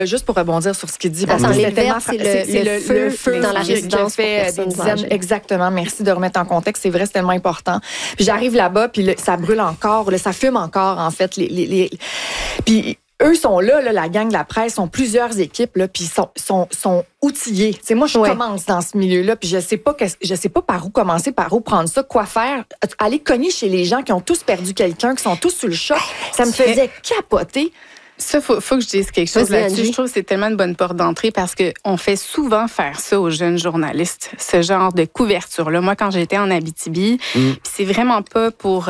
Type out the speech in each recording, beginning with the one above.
Juste pour rebondir sur ce qu'il dit, parce que c'est le feu dans la résidence qui fait des dizaines. Exactement. Merci de remettre en contexte. C'est vrai, c'est tellement important. Puis j'arrive là-bas, puis ça brûle encore, ça fume encore, en fait. Puis eux sont là, la gang de la presse, sont plusieurs équipes, là, puis sont outillés. T'sais, moi, je commence dans ce milieu-là, puis je sais pas par où commencer, par où prendre ça, quoi faire. Aller cogner chez les gens qui ont tous perdu quelqu'un, qui sont tous sous le choc, ça me faisait capoter. Ça, faut que je dise quelque chose là-dessus. Je trouve que c'est tellement une bonne porte d'entrée parce qu'on fait souvent faire ça aux jeunes journalistes, ce genre de couverture-là. Moi, quand j'étais en Abitibi, c'est vraiment pas pour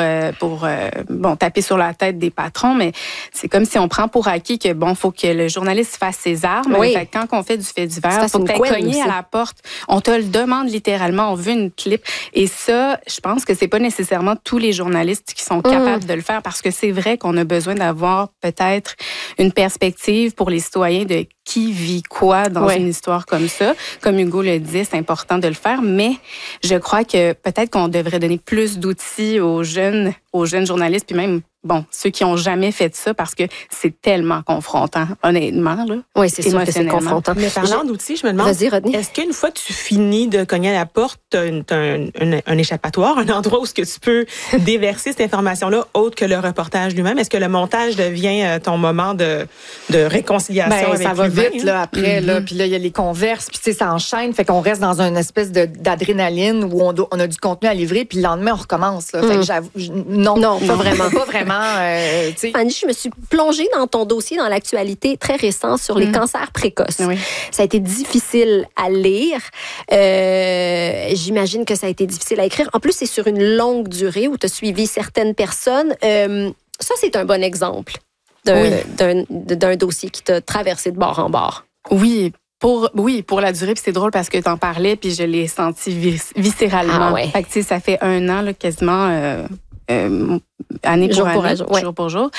taper sur la tête des patrons, mais c'est comme si on prend pour acquis que, faut que le journaliste fasse ses armes. Oui. Fait, quand on fait du fait divers, faut que tu aies cogné à la porte. On te le demande littéralement, on veut une clip. Et ça, je pense que c'est pas nécessairement tous les journalistes qui sont capables de le faire parce que c'est vrai qu'on a besoin d'avoir peut-être une perspective pour les citoyens de qui vit quoi dans une histoire comme ça. Comme Hugo le disait, c'est important de le faire, mais je crois que peut-être qu'on devrait donner plus d'outils aux jeunes journalistes, puis même ceux qui n'ont jamais fait ça, parce que c'est tellement confrontant, honnêtement. Là, oui, c'est sûr que c'est confrontant. Mais parlant d'outils, je me demande, est-ce qu'une fois que tu finis de cogner à la porte, tu as un échappatoire, un endroit où ce que tu peux déverser cette information-là, autre que le reportage lui-même? Est-ce que le montage devient ton moment de réconciliation avec ça va vite, là, après, là, puis là, il y a les converses, puis ça enchaîne, fait qu'on reste dans une espèce d'adrénaline où on a du contenu à livrer, puis le lendemain, on recommence. Là. Fait que j'avoue, non, pas vraiment. Pas vraiment. Annie, je me suis plongée dans ton dossier, dans l'actualité très récente sur les cancers précoces. Oui. Ça a été difficile à lire. J'imagine que ça a été difficile à écrire. En plus, c'est sur une longue durée où tu as suivi certaines personnes. Ça, c'est un bon exemple d'un dossier qui t'a traversé de bord en bord. Oui. Pour la durée, puis c'est drôle parce que t'en parlais, puis je l'ai senti viscéralement. Ah ouais. Fait que, ça fait 1 an, là, quasiment... année pour année, jour pour jour.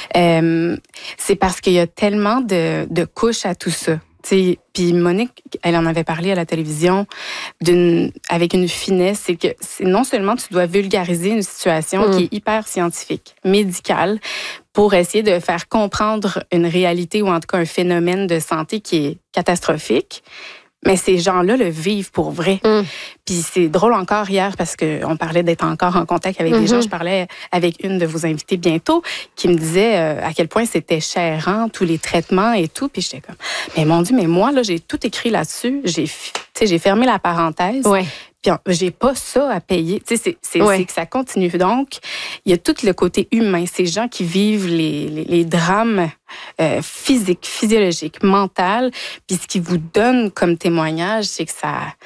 C'est parce qu'il y a tellement de couches à tout ça. Puis Monique, elle en avait parlé à la télévision avec une finesse, c'est que non seulement tu dois vulgariser une situation qui est hyper scientifique, médicale, pour essayer de faire comprendre une réalité ou en tout cas un phénomène de santé qui est catastrophique, mais ces gens-là le vivent pour vrai. Puis c'est drôle encore hier parce qu'on parlait d'être encore en contact avec des gens. Je parlais avec une de vos invitées bientôt qui me disait à quel point c'était chérant, tous les traitements et tout. Puis j'étais comme, mais mon Dieu, mais moi, là, j'ai tout écrit là-dessus. J'ai fermé la parenthèse. Ouais. Puis j'ai pas ça à payer. C'est que ça continue. Donc, il y a tout le côté humain. Ces gens qui vivent les drames physiques, physiologiques, mentales. Puis ce qui vous donne comme témoignage, c'est que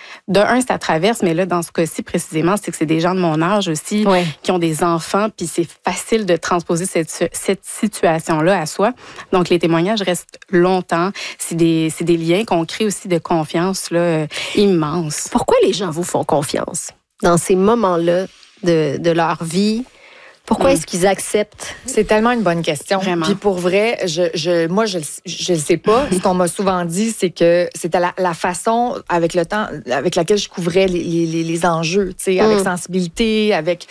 ça traverse, mais là, dans ce cas-ci précisément, c'est que c'est des gens de mon âge aussi qui ont des enfants, puis c'est facile de transposer cette situation-là à soi. Donc, les témoignages restent longtemps. C'est des liens qu'on crée aussi de confiance là, immenses. Pourquoi les gens vous font confiance dans ces moments-là de leur vie? Pourquoi est-ce qu'ils acceptent? C'est tellement une bonne question. Vraiment. Puis pour vrai, moi, je le sais pas. Ce qu'on m'a souvent dit, c'est que c'était la façon, avec le temps, avec laquelle je couvrais les enjeux, tu sais, avec sensibilité, avec...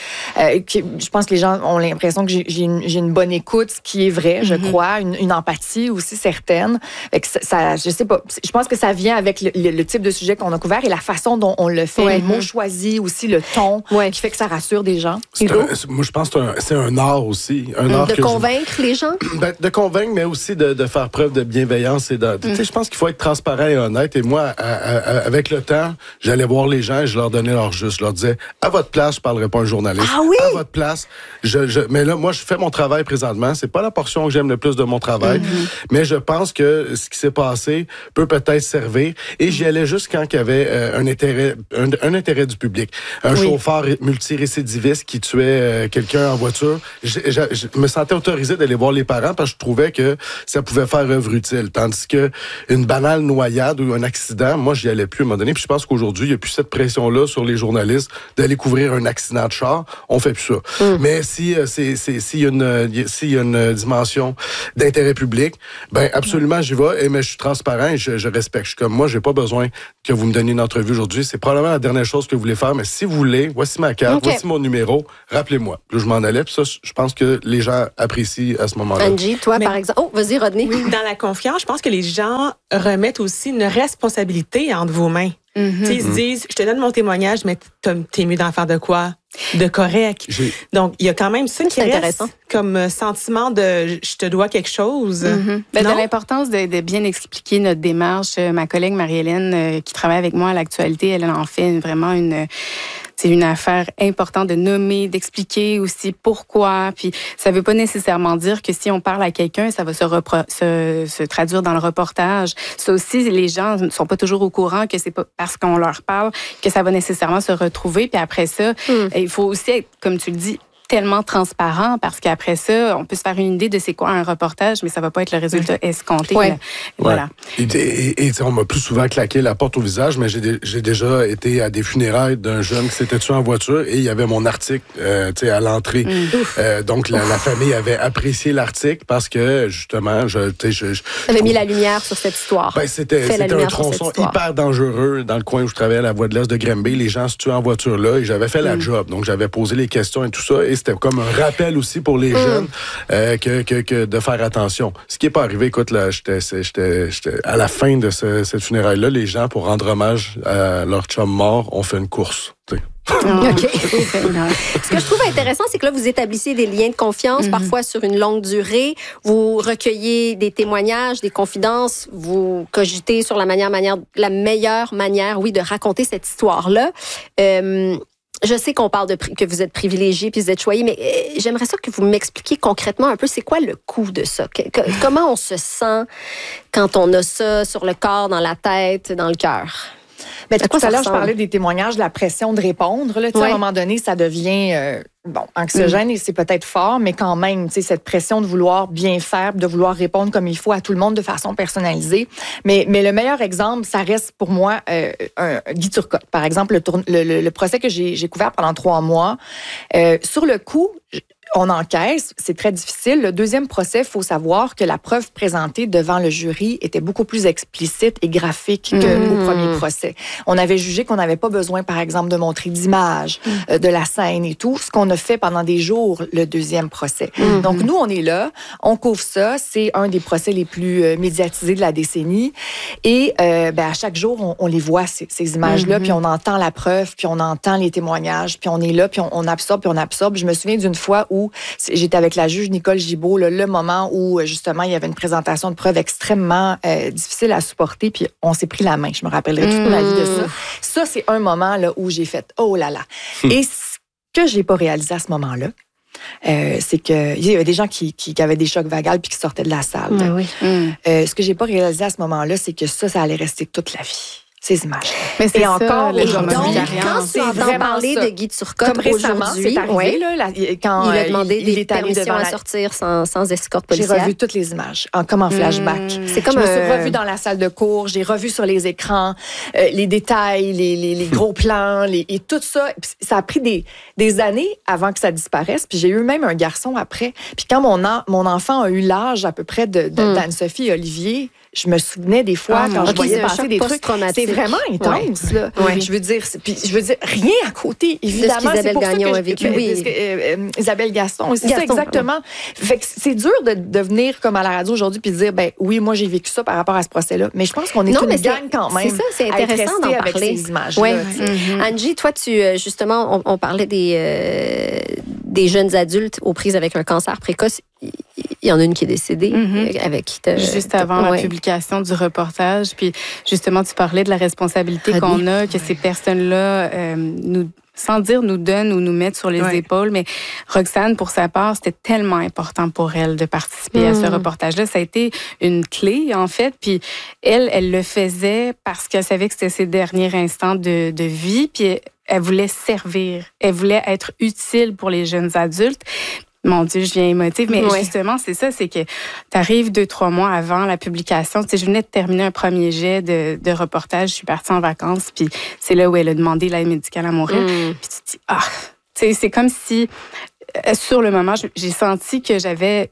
je pense que les gens ont l'impression que j'ai une bonne écoute, ce qui est vrai, je crois, une empathie aussi certaine. Fait que ça, je sais pas. Je pense que ça vient avec le type de sujet qu'on a couvert et la façon dont on le fait, les mots choisis aussi, le ton, qui fait que ça rassure des gens. Moi, je pense que c'est un art aussi. De convaincre les gens? De convaincre, mais aussi de faire preuve de bienveillance. Tu sais, je pense qu'il faut être transparent et honnête. Et moi, avec le temps, j'allais voir les gens et je leur donnais leur juste. Je leur disais, à votre place, je parlerai pas à un journaliste. Ah oui? À votre place. Mais là, moi, je fais mon travail présentement. C'est pas la portion que j'aime le plus de mon travail. Mais je pense que ce qui s'est passé peut-être servir. Et j'y allais juste quand il y avait un intérêt du public. Un chauffeur multirécidiviste qui tuait quelqu'un en voiture. Je me sentais autorisé d'aller voir les parents parce que je trouvais que ça pouvait faire œuvre utile. Tandis que une banale noyade ou un accident, moi, j'y allais plus à un moment donné. Puis je pense qu'aujourd'hui, il n'y a plus cette pression-là sur les journalistes d'aller couvrir un accident de char. On fait plus ça. Mais s'il y a une dimension d'intérêt public, ben absolument, j'y vais. Mais je suis transparent et je respecte. Je suis comme moi, j'ai pas besoin que vous me donniez une entrevue aujourd'hui. C'est probablement la dernière chose que vous voulez faire. Mais si vous voulez, voici ma carte, voici mon numéro. Rappelez-moi. Là, je m'en allais. Puis ça, je pense que les gens apprécient à ce moment-là. Angie, toi, par exemple. Oh, vas-y, Rodney. Oui, dans la confiance, je pense que les gens remettent aussi une responsabilité entre vos mains. Ils se disent, je te donne mon témoignage, mais t'es mieux d'en faire de quoi? De correct. Donc, il y a quand même ça qui reste comme sentiment de je te dois quelque chose. De l'importance de bien expliquer notre démarche. Ma collègue Marie-Hélène, qui travaille avec moi à l'actualité, elle en fait vraiment c'est une affaire importante de nommer, d'expliquer aussi pourquoi. Puis ça veut pas nécessairement dire que si on parle à quelqu'un, ça va se traduire dans le reportage. Ça aussi, les gens ne sont pas toujours au courant que c'est pas parce qu'on leur parle que ça va nécessairement se retrouver. Puis après ça, il faut aussi être, comme tu le dis, tellement transparent parce qu'après ça, on peut se faire une idée de c'est quoi un reportage, mais ça va pas être le résultat escompté. Voilà. Et on m'a plus souvent claqué la porte au visage, mais j'ai déjà été à des funérailles d'un jeune qui s'était tué en voiture et il y avait mon article à l'entrée. Donc, la famille avait apprécié l'article parce que, justement, j'avais mis la lumière sur cette histoire. C'était un tronçon hyper dangereux dans le coin où je travaillais à la voie de l'Est de Granby. Les gens se tuaient en voiture là et j'avais fait la job. Donc, j'avais posé les questions et tout ça. Et c'était comme un rappel aussi pour les jeunes que de faire attention. Ce qui n'est pas arrivé, écoute, là, j'étais à la fin de cette funéraille-là, les gens, pour rendre hommage à leur chum mort, ont fait une course. OK. Ce que je trouve intéressant, c'est que là, vous établissez des liens de confiance, parfois sur une longue durée. Vous recueillez des témoignages, des confidences. Vous cogitez sur la meilleure manière, de raconter cette histoire-là. Je sais qu'on parle que vous êtes privilégié puis vous êtes choyé, mais j'aimerais ça que vous m'expliquiez concrètement un peu c'est quoi le coût de ça? Comment on se sent quand on a ça sur le corps, dans la tête, dans le cœur? Tout à l'heure, je parlais des témoignages, de la pression de répondre. Là, à un moment donné, ça devient anxiogène et c'est peut-être fort, mais quand même, cette pression de vouloir bien faire, de vouloir répondre comme il faut à tout le monde de façon personnalisée. Mais le meilleur exemple, ça reste pour moi Guy Turcotte. Par exemple, le procès que j'ai couvert pendant 3 mois. Sur le coup, on encaisse, c'est très difficile. Le deuxième procès, il faut savoir que la preuve présentée devant le jury était beaucoup plus explicite et graphique qu'au premier procès. On avait jugé qu'on n'avait pas besoin, par exemple, de montrer d'images, de la scène et tout, ce qu'on a fait pendant des jours, le deuxième procès. Donc, nous, on est là, on couvre ça. C'est un des procès les plus médiatisés de la décennie. Et à chaque jour, on les voit, ces images-là, puis on entend la preuve, puis on entend les témoignages, puis on est là, puis on absorbe, puis on absorbe. Je me souviens d'une fois où j'étais avec la juge Nicole Gibault, le moment où, justement, il y avait une présentation de preuves extrêmement difficile à supporter, puis on s'est pris la main. Je me rappellerai toute ma vie de ça. Ça, c'est un moment là, où j'ai fait « Oh là là! » Et ce que j'ai pas réalisé à ce moment-là, c'est qu'il y avait des gens qui avaient des chocs vagales puis qui sortaient de la salle. Ce que j'ai pas réalisé à ce moment-là, c'est que ça allait rester toute la vie. Ces images. Mais c'est encore le genre quand tu entends parler de Guy Turcotte aujourd'hui, c'est arrivé, quand il a demandé des permissions à sortir sans escorte policière. J'ai revu toutes les images, comme en flashback. C'est comme je me suis revue dans la salle de cours, j'ai revu sur les écrans les détails, les gros plans, et tout ça. Ça a pris des années avant que ça disparaisse. Puis j'ai eu même un garçon après. Puis quand mon enfant a eu l'âge à peu près d'Anne-Sophie et Olivier, je me souvenais des fois quand je voyais passer des trucs. C'est vraiment intense, là. Je veux dire, rien à côté, évidemment. C'est pour Gagnon a vécu. Isabelle Gaston, c'est ça exactement. Fait que c'est dur de venir comme à la radio aujourd'hui puis de dire, oui, moi j'ai vécu ça par rapport à ce procès-là. Mais je pense qu'on est une gang quand même. C'est ça, c'est intéressant d'en parler. Avec ces images-là. Angie, toi, justement, on parlait des jeunes adultes aux prises avec un cancer précoce. Il y en a une qui est décédée avec qui juste avant la publication du reportage. Puis justement, tu parlais de la responsabilité qu'on a, que ces personnes-là sans dire nous donnent ou nous mettent sur les épaules. Mais Roxane, pour sa part, c'était tellement important pour elle de participer à ce reportage-là. Ça a été une clé, en fait. Puis elle le faisait parce qu'elle savait que c'était ses derniers instants de vie. Puis elle voulait servir. Elle voulait être utile pour les jeunes adultes. Mon Dieu, je viens émotive, mais justement, c'est ça, c'est que t'arrives 2-3 mois avant la publication. Tu sais, je venais de terminer un premier jet de reportage, je suis partie en vacances, puis c'est là où elle a demandé l'aide médicale à mourir. Puis tu te dis, tu sais, c'est comme si, sur le moment, j'ai senti que j'avais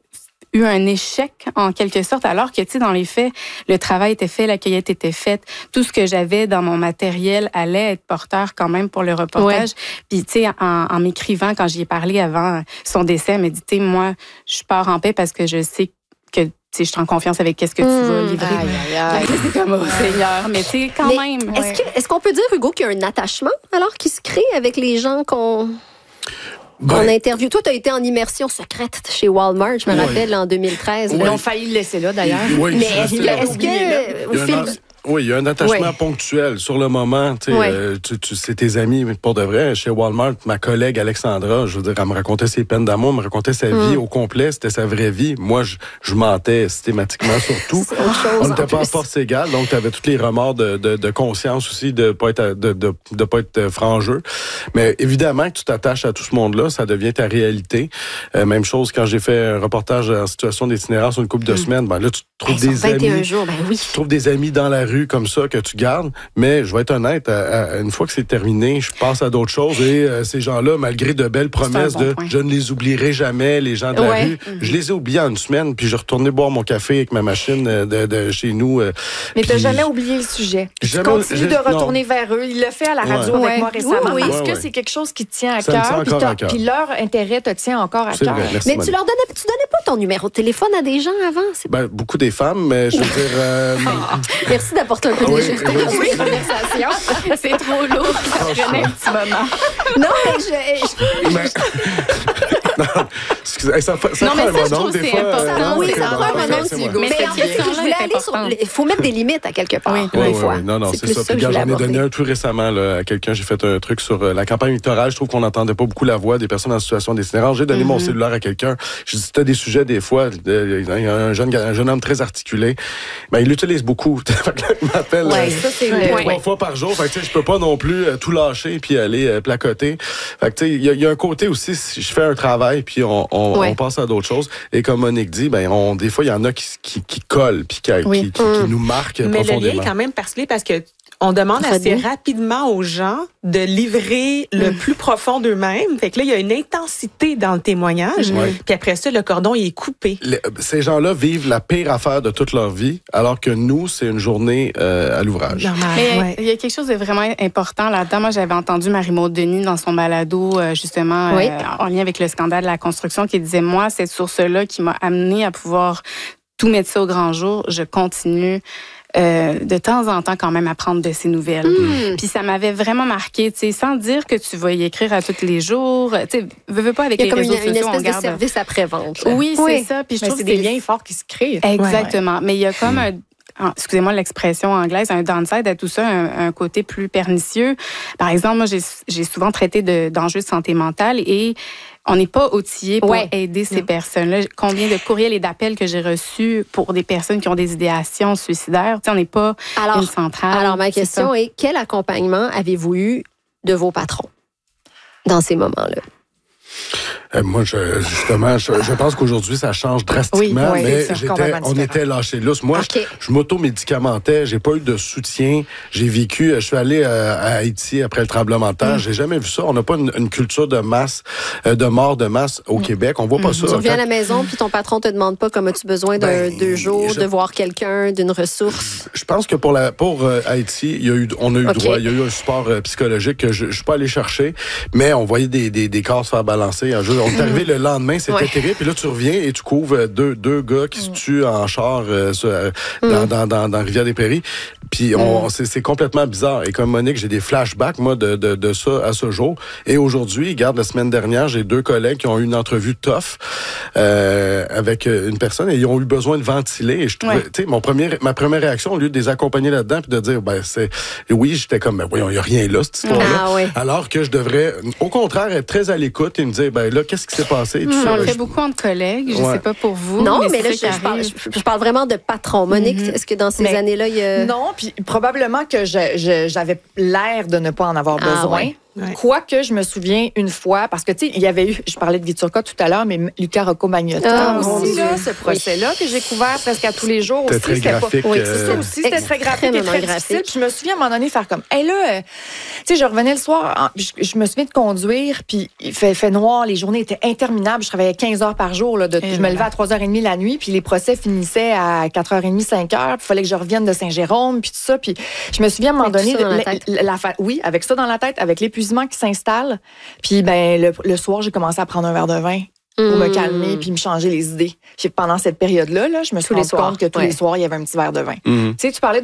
eu un échec en quelque sorte, alors que, tu sais, dans les faits, le travail était fait, la cueillette était faite, tout ce que j'avais dans mon matériel allait être porteur quand même pour le reportage. Puis, tu sais, en m'écrivant, quand j'y ai parlé avant son décès, elle m'a dit, tu sais, moi, je pars en paix parce que je sais que je suis en confiance avec qu'est-ce que tu vas livrer. C'est comme, Seigneur, mais tu sais, quand même. Est-ce qu'on peut dire, Hugo, qu'il y a un attachement alors qui se crée avec les gens qu'on interviewe? Toi, tu as été en immersion secrète chez Walmart, je me rappelle, en 2013. Ils ont failli le laisser là, d'ailleurs. Oui, mais est-ce que... Oui, il y a un attachement ponctuel sur le moment. C'est tes amis, mais pour de vrai. Chez Walmart, ma collègue Alexandra, je veux dire, elle me racontait ses peines d'amour, elle me racontait sa vie au complet, c'était sa vraie vie. Moi, je mentais systématiquement sur tout. On n'était pas à force égale, donc tu avais tous les remords de conscience aussi de pas être franc-jeu. Mais évidemment que tu t'attaches à tout ce monde-là, ça devient ta réalité. Même chose quand j'ai fait un reportage en situation d'itinérance sur une couple de semaines, ben là, tu trouves des amis. Jours, tu trouves des amis dans la rue comme ça que tu gardes, mais je vais être honnête, une fois que c'est terminé, je passe à d'autres choses et ces gens-là, malgré de belles promesses je ne les oublierai jamais, les gens de la rue, je les ai oubliés en une semaine, puis je retournais boire mon café avec ma machine de chez nous. Mais tu n'as jamais oublié le sujet. Tu continues de retourner vers eux. Il l'a fait à la radio avec moi récemment. Est-ce que c'est quelque chose qui te tient à cœur? Puis leur intérêt te tient encore à cœur. Mais tu donnais pas ton numéro de téléphone à des gens avant? Beaucoup des femmes, mais je veux dire... Merci d'apporter un peu de légèreté dans cette conversation. C'est trop lourd. Ça prenait un petit moment. Non, mais excusez, ça prend un nom des fois. Oui, ça prend un nom, Hugo. Mais en fait, je voulais aller sur... Il faut mettre des limites à quelque part. Oui. Non, c'est ça. Puis j'en ai donné un tout récemment à quelqu'un. J'ai fait un truc sur la campagne électorale. Je trouve qu'on n'entendait pas beaucoup la voix des personnes en situation d'itinérance. J'ai donné mon cellulaire à quelqu'un. Je dis, t'as des sujets des fois. Il y a un jeune homme très articulé. Ben, il l'utilise beaucoup. Il m'appelle 3 fois par jour. Fait que, je peux pas non plus tout lâcher puis aller placoter. Fait que, il y a un côté aussi, si je fais un travail puis on passe à d'autres choses. Et comme Monique dit, des fois, il y en a qui collent puis qui nous marquent profondément. Mais le lien est quand même particulier parce que on demande assez rapidement aux gens de livrer le plus profond d'eux-mêmes. Fait que là, il y a une intensité dans le témoignage. Puis après ça, le cordon, il est coupé. Ces gens-là vivent la pire affaire de toute leur vie, alors que nous, c'est une journée à l'ouvrage. Mais il y a quelque chose de vraiment important là-dedans. Moi, j'avais entendu Marie-Maude Denis dans son balado, justement, en lien avec le scandale de la construction, qui disait, moi, cette source-là qui m'a amené à pouvoir tout mettre ça au grand jour, je continue de temps en temps quand même à prendre de ces nouvelles. Puis ça m'avait vraiment marqué, tu sais, sans dire que tu vas y écrire à tous les jours. Tu sais, veux pas avec les réseaux sociaux. Il y a comme une espèce de service après-vente. Oui, c'est ça. Puis je trouve que c'est des liens forts qui se créent. Exactement. Mais il y a comme excusez-moi l'expression anglaise, un downside à tout ça, un côté plus pernicieux. Par exemple, moi, j'ai souvent traité d'enjeux de santé mentale et on n'est pas outillé pour aider ces personnes-là. Combien de courriels et d'appels que j'ai reçus pour des personnes qui ont des idéations suicidaires. Tu sais, on n'est pas une centrale. Alors, ma question est, quel accompagnement avez-vous eu de vos patrons dans ces moments-là? Moi, je pense qu'aujourd'hui, ça change drastiquement, mais on était lâchés lousse. Moi, je m'auto-médicamentais, j'ai pas eu de soutien. J'ai vécu, je suis allé à Haïti après le tremblement de terre. J'ai jamais vu ça. On n'a pas une culture de masse, de mort de masse au Québec. On voit pas ça. Tu reviens à la maison, puis ton patron te demande pas comment as-tu besoin d'un 2 jours, de voir quelqu'un, d'une ressource. Je pense que pour Haïti, on a eu droit. Il y a eu un support psychologique que je suis pas allé chercher, mais on voyait des corps se faire balancer. On est arrivé le lendemain, c'était terrible. Puis là, tu reviens et tu couvres deux gars qui se tuent en char dans Rivière-des-Prairies. Puis c'est complètement bizarre. Et comme Monique, j'ai des flashbacks, moi, de ça à ce jour. Et aujourd'hui, regarde, la semaine dernière, j'ai 2 collègues qui ont eu une entrevue tough avec une personne et ils ont eu besoin de ventiler. Et je trouvais, tu sais, ma première réaction, au lieu de les accompagner là-dedans puis de dire, j'étais comme, voyons, il n'y a rien là, cette histoire-là. Alors que je devrais, au contraire, être très à l'écoute et me dire, là, qu'est-ce qui s'est passé? Tout ça, on le fait beaucoup entre collègues. Je ne sais pas pour vous. Non, mais là, je parle vraiment de patron. Monique, est-ce que dans ces années-là, il y a... Non, puis probablement que j'avais l'air de ne pas en avoir besoin. Ouais. Quoique, je me souviens une fois, parce que, tu sais, il y avait eu, je parlais de Guy Turcotte tout à l'heure, mais Luca Rocco-Magnotta aussi, là, ce procès-là que j'ai couvert presque à tous les jours aussi. C'était très graphique. C'était très graphique et très difficile. Puis je me souviens à un moment donné faire comme, là, tu sais, je revenais le soir, je me souviens de conduire, puis il fait noir, les journées étaient interminables. Je travaillais 15 heures par jour, là, je me levais à 3h30 la nuit, puis les procès finissaient à 4h30, 5h, puis il fallait que je revienne de Saint-Jérôme, puis tout ça. Puis je me souviens à un moment donné, oui, avec ça dans la tête, avec l'épuisement qui s'installe. Puis ben le soir, j'ai commencé à prendre un verre de vin pour me calmer puis me changer les idées. Puis pendant cette période-là, je me suis rendu compte que tous les soirs, il y avait un petit verre de vin. Tu sais, tu parlais